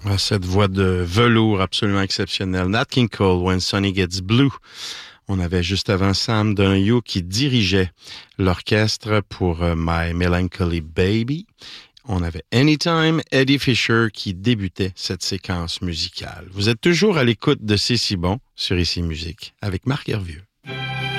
Ah, cette voix de velours absolument exceptionnelle. Nat King Cole, When Sunny Gets Blue. On avait juste avant Sam Donahue qui dirigeait l'orchestre pour My Melancholy Baby. On avait Anytime, Eddie Fisher qui débutait cette séquence musicale. Vous êtes toujours à l'écoute de C'est si bon sur Ici Musique avec Marc Hervieux.